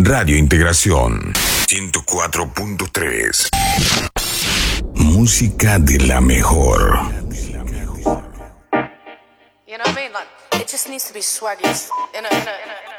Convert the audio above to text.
Radio Integración 104.3. Música de la mejor. You know what I mean? Like, it just needs to be swaggy. In a